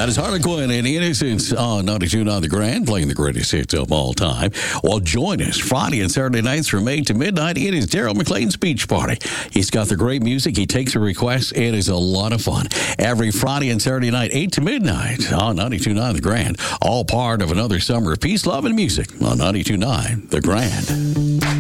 That is Harlequin and Innocence on 92.9 The Grand, playing the greatest hits of all time. Well, join us Friday and Saturday nights from 8 to midnight. It is Daryl McLean's Beach Party. He's got the great music. He takes the requests. It is a lot of fun. Every Friday and Saturday night, 8 to midnight on 92.9 The Grand. All part of another summer of peace, love, and music on 92.9 The Grand.